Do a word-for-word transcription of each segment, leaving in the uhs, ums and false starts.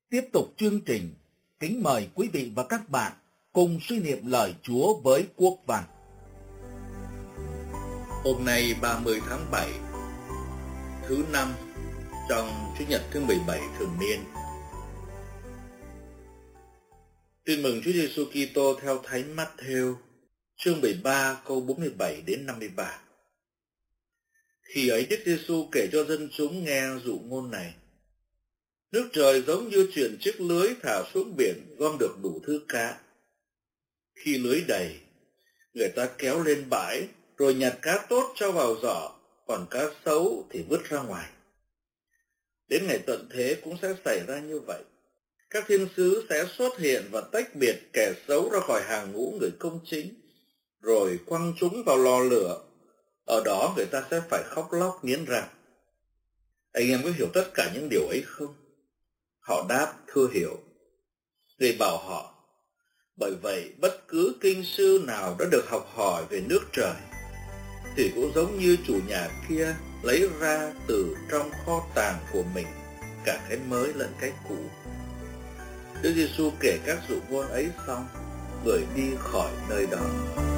Tiếp tục chương trình, kính mời quý vị và các bạn cùng suy niệm lời Chúa với Quốc Văn. Hôm nay ba mươi tháng bảy, thứ năm trong Chủ nhật thứ mười bảy thường niên. Tin mừng Chúa Giêsu Kitô theo Thánh Mát-thêu, chương mười ba câu bốn mươi bảy đến năm mươi ba. Khi ấy Đức Giêsu kể cho dân chúng nghe dụ ngôn này: Nước trời giống như chuyển chiếc lưới thả xuống biển gom được đủ thứ cá. Khi lưới đầy, người ta kéo lên bãi rồi nhặt cá tốt cho vào giỏ, còn cá xấu thì vứt ra ngoài. Đến ngày tận thế cũng sẽ xảy ra như vậy. Các thiên sứ sẽ xuất hiện và tách biệt kẻ xấu ra khỏi hàng ngũ người công chính, rồi quăng chúng vào lò lửa. Ở đó người ta sẽ phải khóc lóc nghiến răng. Anh em có hiểu tất cả những điều ấy không? Họ đáp, thưa hiểu. Người bảo họ: bởi vậy bất cứ kinh sư nào đã được học hỏi về nước trời thì cũng giống như chủ nhà kia lấy ra từ trong kho tàng của mình cả cái mới lẫn cái cũ. Đức Giêsu kể các dụ ngôn ấy xong, người đi khỏi nơi đó.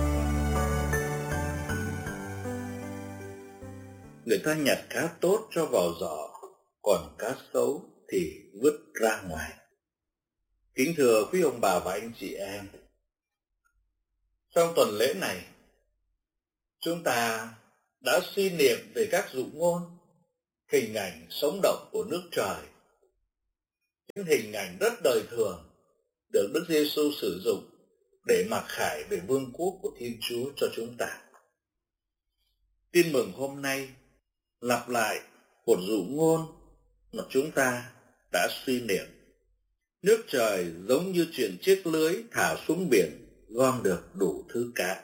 Người ta nhặt cá tốt cho vào giỏ, còn cá xấu thì vứt ra ngoài. Kính thưa quý ông bà và anh chị em, trong tuần lễ này, chúng ta đã suy niệm về các dụ ngôn, hình ảnh sống động của nước trời. Những hình ảnh rất đời thường được Đức Giêsu sử dụng để mặc khải về vương quốc của Thiên Chúa cho chúng ta. Tin mừng hôm nay lặp lại một dụ ngôn mà chúng ta đã suy niệm. Nước trời giống như chuyển chiếc lưới thả xuống biển gom được đủ thứ cá.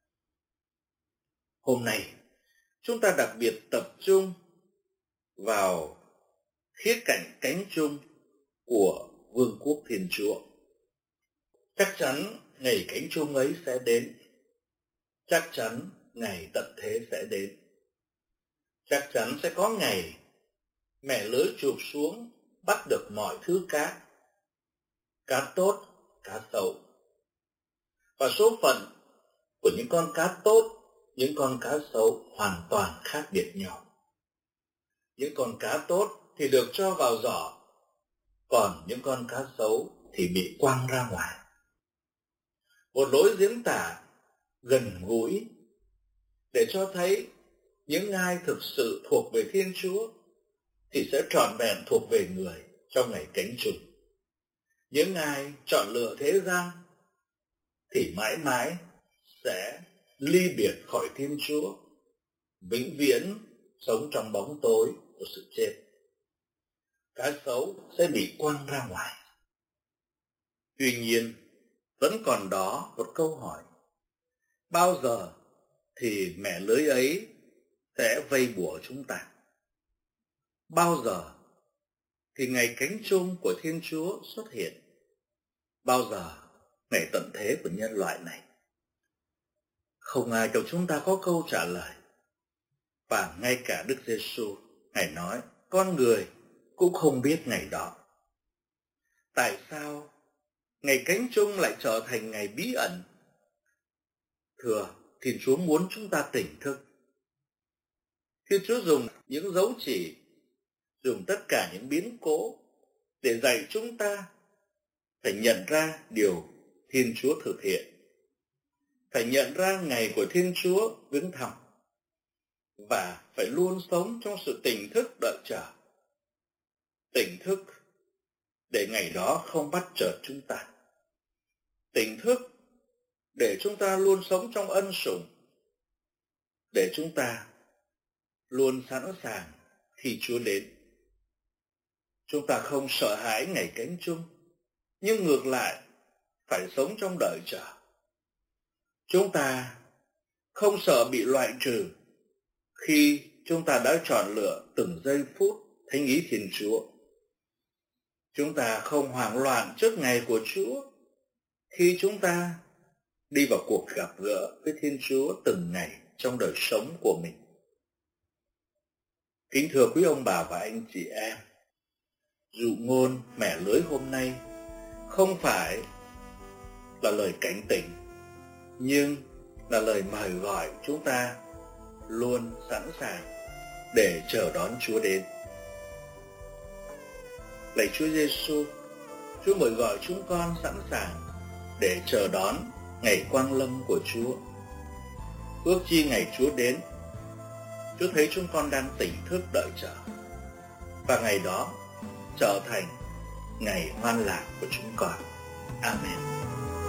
Hôm nay, chúng ta đặc biệt tập trung vào khía cạnh cánh chung của vương quốc Thiên Chúa. Chắc chắn ngày cánh chung ấy sẽ đến. Chắc chắn ngày tận thế sẽ đến. Chắc chắn sẽ có ngày mẻ lưới chụp xuống bắt được mọi thứ cá. Cá tốt, cá xấu. Và số phận của những con cá tốt, những con cá xấu hoàn toàn khác biệt nhau. Những con cá tốt thì được cho vào giỏ, còn những con cá xấu thì bị quăng ra ngoài. Một lối diễn tả gần gũi để cho thấy những ai thực sự thuộc về Thiên Chúa thì sẽ trọn vẹn thuộc về người trong ngày cánh chung. Những ai chọn lựa thế gian thì mãi mãi sẽ ly biệt khỏi Thiên Chúa, vĩnh viễn sống trong bóng tối của sự chết. Cá xấu sẽ bị quăng ra ngoài. Tuy nhiên, vẫn còn đó một câu hỏi: bao giờ thì mẻ lưới ấy sẽ vây bủa chúng ta? Bao giờ thì ngày cánh chung của Thiên Chúa xuất hiện? Bao giờ ngày tận thế của nhân loại này? Không ai trong chúng ta có câu trả lời. Và ngay cả Đức Giêsu, Ngài nói con người cũng không biết ngày đó. Tại sao ngày cánh chung lại trở thành ngày bí ẩn? Thưa, Thiên Chúa muốn chúng ta tỉnh thức. Thiên Chúa dùng những dấu chỉ, dùng tất cả những biến cố để dạy chúng ta phải nhận ra điều Thiên Chúa thực hiện, phải nhận ra ngày của Thiên Chúa viếng thăm, và phải luôn sống trong sự tỉnh thức đợi chờ. Tỉnh thức để ngày đó không bắt chợt chúng ta. Tỉnh thức để chúng ta luôn sống trong ân sủng, để chúng ta luôn sẵn sàng khi Chúa đến. Chúng ta không sợ hãi ngày cánh chung, nhưng ngược lại phải sống trong đợi chờ. Chúng ta không sợ bị loại trừ khi chúng ta đã chọn lựa từng giây phút thánh ý Thiên Chúa. Chúng ta không hoảng loạn trước ngày của Chúa khi chúng ta đi vào cuộc gặp gỡ với Thiên Chúa từng ngày trong đời sống của mình. Kính thưa quý ông bà và anh chị em, Dụ ngôn mẻ lưới hôm nay không phải là lời cảnh tỉnh, nhưng là lời mời gọi chúng ta luôn sẵn sàng để chờ đón Chúa đến. Lạy Chúa Giêsu, Chúa mời gọi chúng con sẵn sàng để chờ đón ngày quang lâm của Chúa. Ước chi ngày Chúa đến, Chúa thấy chúng con đang tỉnh thức đợi chờ, và ngày đó trở thành ngày hoan lạc của chúng con. Amen.